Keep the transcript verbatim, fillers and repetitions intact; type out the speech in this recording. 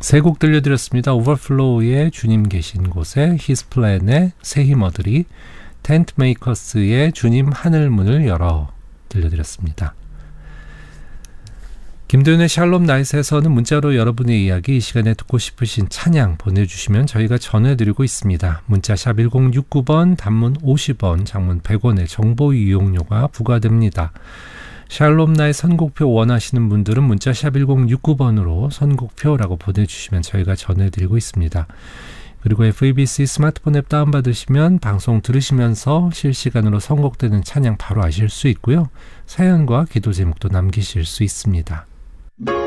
세 곡 들려드렸습니다. 오버플로우의 주님 계신 곳에, 히스플랜의 새 힘어들이, 텐트메이커스의 주님 하늘문을 열어 들려드렸습니다. 김도윤의 샬롬 나잇에서는 문자로 여러분의 이야기, 이 시간에 듣고 싶으신 찬양 보내주시면 저희가 전해드리고 있습니다. 문자 샵 일공육구 번, 단문 오십 원, 장문 백 원의 정보 이용료가 부과됩니다. 샬롬 나잇 선곡표 원하시는 분들은 문자 샵 일공육구 번으로 선곡표라고 보내주시면 저희가 전해드리고 있습니다. 그리고 에프이비씨 스마트폰 앱 다운받으시면 방송 들으시면서 실시간으로 선곡되는 찬양 바로 아실 수 있고요. 사연과 기도 제목도 남기실 수 있습니다.